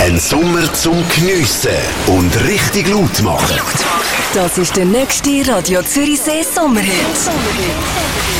Ein Sommer zum Geniessen und richtig laut machen. Das ist der nächste Radio Zürichsee Sommerhit.